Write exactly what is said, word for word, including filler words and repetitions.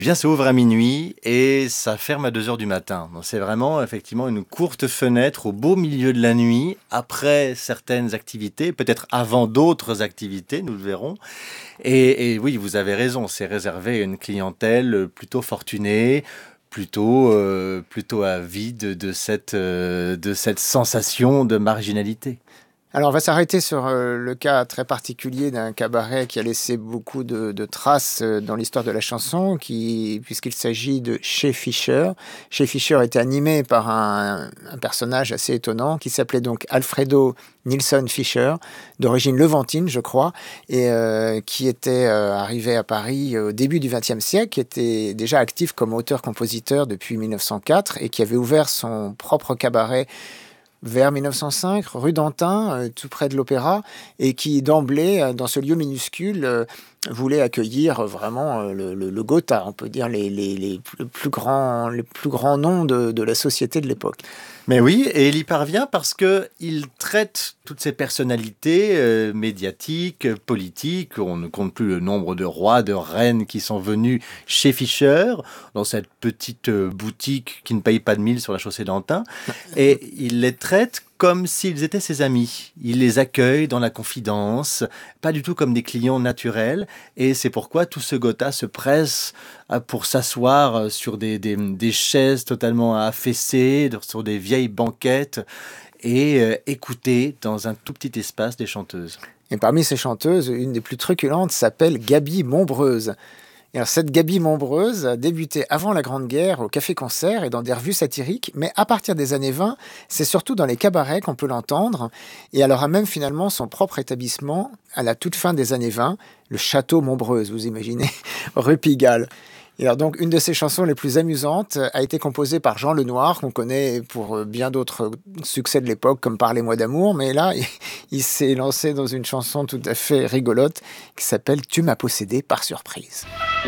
Eh bien, ça ouvre à minuit et ça ferme à deux heures du matin. Donc, c'est vraiment effectivement une courte fenêtre au beau milieu de la nuit, après certaines activités, peut-être avant d'autres activités, nous le verrons. Et, et oui, vous avez raison, c'est réservé à une clientèle plutôt fortunée, plutôt, euh, plutôt avide de cette, euh, de cette sensation de marginalité. Alors, on va s'arrêter sur euh, le cas très particulier d'un cabaret qui a laissé beaucoup de, de traces euh, dans l'histoire de la chanson, qui, puisqu'il s'agit de Chez Fischer. Chez Fischer était animé par un, un personnage assez étonnant qui s'appelait donc Alfredo Nilsson Fischer, d'origine levantine, je crois, et euh, qui était euh, arrivé à Paris au début du vingtième siècle, qui était déjà actif comme auteur-compositeur depuis mille neuf cent quatre et qui avait ouvert son propre cabaret vers mille neuf cent cinq, rue d'Antin, euh, tout près de l'Opéra, et qui d'emblée, euh, dans ce lieu minuscule, euh, voulait accueillir vraiment euh, le, le, le Gotha, on peut dire les, les, les, plus, plus grands, les plus grands noms de, de la société de l'époque. Mais oui, et il y parvient parce qu'il traite toutes ces personnalités euh, médiatiques, politiques. On ne compte plus le nombre de rois, de reines qui sont venus chez Fischer, dans cette petite euh, boutique qui ne paye pas de mille sur la chaussée d'Antin. Et il les traite comme s'ils étaient ses amis. Il les accueille dans la confidence, pas du tout comme des clients naturels. Et c'est pourquoi tout ce Gotha se presse pour s'asseoir sur des, des, des chaises totalement affaissées, sur des vieilles banquettes, et euh, écouter dans un tout petit espace des chanteuses. Et parmi ces chanteuses, une des plus truculentes s'appelle Gaby Montbreuse. Et alors, cette Gaby Montbreuse a débuté avant la Grande Guerre au café-concert et dans des revues satiriques, mais à partir des années vingt, c'est surtout dans les cabarets qu'on peut l'entendre. Et elle aura même finalement son propre établissement à la toute fin des années vingt, le Château Montbreuse, vous imaginez, rue Pigalle. Et alors donc, une de ses chansons les plus amusantes a été composée par Jean Lenoir, qu'on connaît pour bien d'autres succès de l'époque, comme Parlez-moi d'amour, mais là, il, il s'est lancé dans une chanson tout à fait rigolote qui s'appelle « Tu m'as possédé par surprise ».